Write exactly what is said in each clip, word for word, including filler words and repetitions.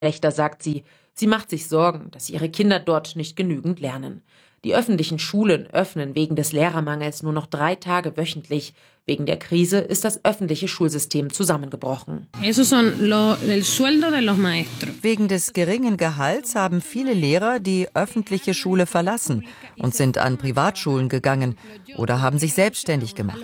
Schlechter, sagt sie. Sie macht sich Sorgen, dass ihre Kinder dort nicht genügend lernen. Die öffentlichen Schulen öffnen wegen des Lehrermangels nur noch drei Tage wöchentlich. Wegen der Krise ist das öffentliche Schulsystem zusammengebrochen. Wegen des geringen Gehalts haben viele Lehrer die öffentliche Schule verlassen und sind an Privatschulen gegangen oder haben sich selbstständig gemacht.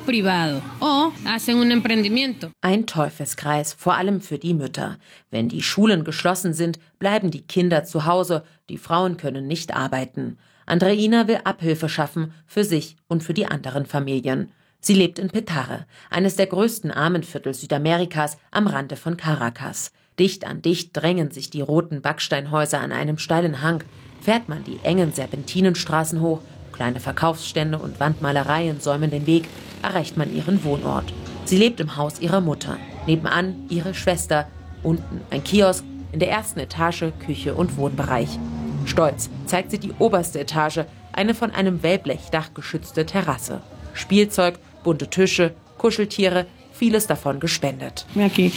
Ein Teufelskreis, vor allem für die Mütter. Wenn die Schulen geschlossen sind, bleiben die Kinder zu Hause, die Frauen können nicht arbeiten. Andreina will Abhilfe schaffen für sich und für die anderen Familien. Sie lebt in Petare, eines der größten Armenviertel Südamerikas am Rande von Caracas. Dicht an dicht drängen sich die roten Backsteinhäuser an einem steilen Hang. Fährt man die engen Serpentinenstraßen hoch, kleine Verkaufsstände und Wandmalereien säumen den Weg, erreicht man ihren Wohnort. Sie lebt im Haus ihrer Mutter, nebenan ihre Schwester, unten ein Kiosk, in der ersten Etage Küche und Wohnbereich. Stolz zeigt sie die oberste Etage, eine von einem Wellblechdach geschützte Terrasse. Spielzeug, bunte Tische, Kuscheltiere, vieles davon gespendet. Hier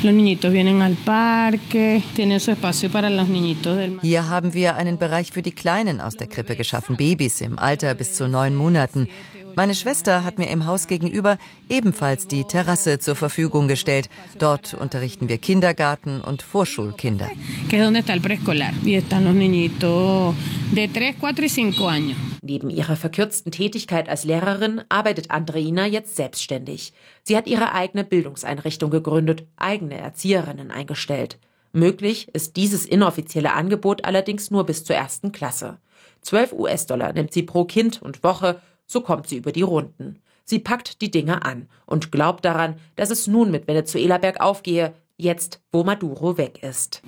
haben wir einen Bereich für die Kleinen aus der Krippe geschaffen, Babys im Alter bis zu neun Monaten. Meine Schwester hat mir im Haus gegenüber ebenfalls die Terrasse zur Verfügung gestellt. Dort unterrichten wir Kindergarten- und Vorschulkinder. Neben ihrer verkürzten Tätigkeit als Lehrerin arbeitet Andreina jetzt selbstständig. Sie hat ihre eigene Bildungseinrichtung gegründet, eigene Erzieherinnen eingestellt. Möglich ist dieses inoffizielle Angebot allerdings nur bis zur ersten Klasse. zwölf US-Dollar nimmt sie pro Kind und Woche, so kommt sie über die Runden. Sie packt die Dinge an und glaubt daran, dass es nun mit Venezuela bergauf gehe, jetzt wo Maduro weg ist.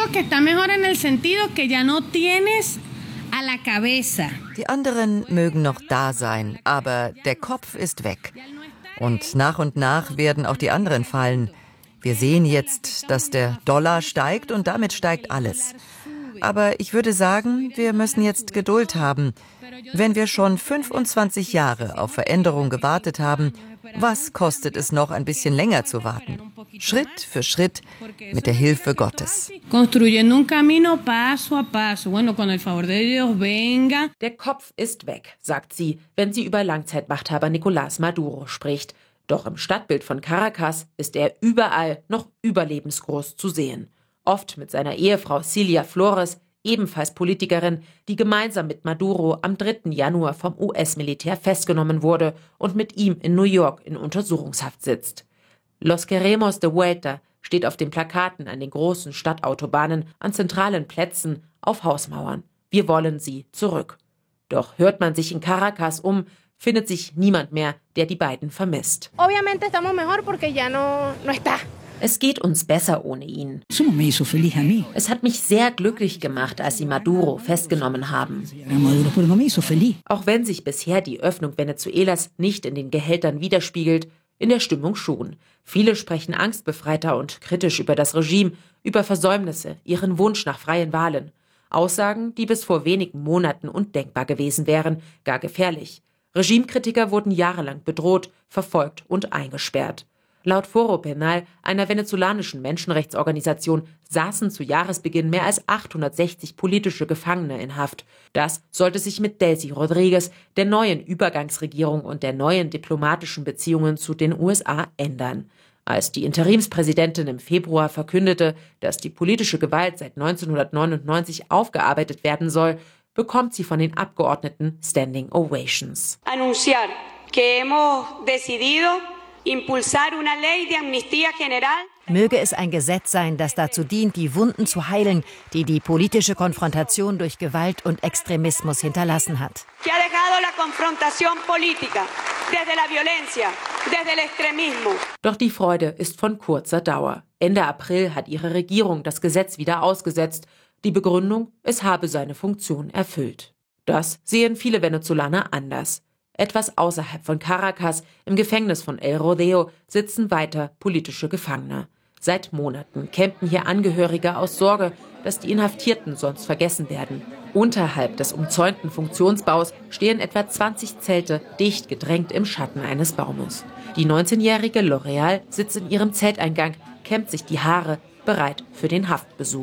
Die anderen mögen noch da sein, aber der Kopf ist weg. Und nach und nach werden auch die anderen fallen. Wir sehen jetzt, dass der Dollar steigt und damit steigt alles. Aber ich würde sagen, wir müssen jetzt Geduld haben. Wenn wir schon fünfundzwanzig Jahre auf Veränderung gewartet haben, was kostet es noch, ein bisschen länger zu warten? Schritt für Schritt mit der Hilfe Gottes. Der Kopf ist weg, sagt sie, wenn sie über Langzeitmachthaber Nicolás Maduro spricht. Doch im Stadtbild von Caracas ist er überall noch überlebensgroß zu sehen. Oft mit seiner Ehefrau Cilia Flores, ebenfalls Politikerin, die gemeinsam mit Maduro am dritten Januar vom U S-Militär festgenommen wurde und mit ihm in New York in Untersuchungshaft sitzt. Los queremos de vuelta steht auf den Plakaten an den großen Stadtautobahnen, an zentralen Plätzen, auf Hausmauern. Wir wollen sie zurück. Doch hört man sich in Caracas um, findet sich niemand mehr, der die beiden vermisst. Obviamente estamos mejor porque ya no, no está. Es geht uns besser ohne ihn. Es hat mich sehr glücklich gemacht, als sie Maduro festgenommen haben. Auch wenn sich bisher die Öffnung Venezuelas nicht in den Gehältern widerspiegelt, in der Stimmung schon. Viele sprechen angstbefreiter und kritisch über das Regime, über Versäumnisse, ihren Wunsch nach freien Wahlen. Aussagen, die bis vor wenigen Monaten undenkbar gewesen wären, gar gefährlich. Regimekritiker wurden jahrelang bedroht, verfolgt und eingesperrt. Laut Foro Penal, einer venezolanischen Menschenrechtsorganisation, saßen zu Jahresbeginn mehr als achthundertsechzig politische Gefangene in Haft. Das sollte sich mit Delcy Rodríguez, der neuen Übergangsregierung und der neuen diplomatischen Beziehungen zu den U S A ändern. Als die Interimspräsidentin im Februar verkündete, dass die politische Gewalt seit neunzehnhundertneunundneunzig aufgearbeitet werden soll, bekommt sie von den Abgeordneten Standing Ovations. Anunciar que hemos decidido impulsar una ley de amnistía general. Möge es ein Gesetz sein, das dazu dient, die Wunden zu heilen, die die politische Konfrontation durch Gewalt und Extremismus hinterlassen hat. Doch die Freude ist von kurzer Dauer. Ende April hat ihre Regierung das Gesetz wieder ausgesetzt. Die Begründung, es habe seine Funktion erfüllt. Das sehen viele Venezolaner anders. Etwas außerhalb von Caracas, im Gefängnis von El Rodeo, sitzen weiter politische Gefangene. Seit Monaten campen hier Angehörige aus Sorge, dass die Inhaftierten sonst vergessen werden. Unterhalb des umzäunten Funktionsbaus stehen etwa zwanzig Zelte, dicht gedrängt im Schatten eines Baumes. Die neunzehnjährige L'Oreal sitzt in ihrem Zelteingang, kämmt sich die Haare, bereit für den Haftbesuch.